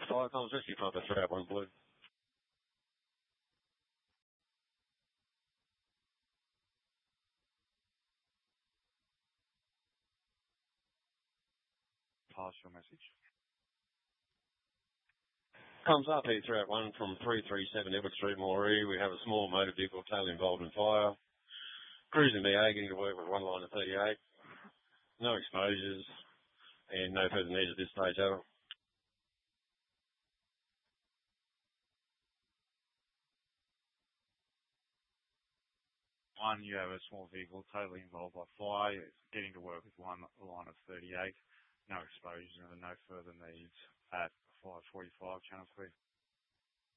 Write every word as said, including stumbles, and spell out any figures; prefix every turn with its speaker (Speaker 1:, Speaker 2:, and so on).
Speaker 1: Fire Comms Rescue Pumper three eight one Blue.
Speaker 2: Pass your message.
Speaker 1: Comes up here three eight one from three three seven Edward Street, Moree. We have a small motor vehicle totally involved in fire. Cruising B A, getting to work with one line of thirty-eight. No exposures and no further needs at this stage, over.
Speaker 2: One, you have a small vehicle totally involved by fire, getting to work with one line of thirty-eight. No exposures and no further needs at five forty-five, channel three.